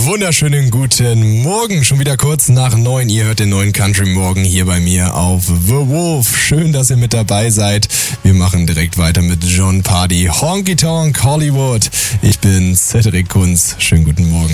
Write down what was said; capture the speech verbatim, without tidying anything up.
wunderschönen guten Morgen. Schon wieder kurz nach neun. Ihr hört den neuen Country Morgen hier bei mir auf The Wolf. Schön, dass ihr mit dabei seid. Wir machen direkt weiter mit Jon Pardi, Honky Tonk Hollywood. Ich bin Cedric Kunz. Schönen guten Morgen.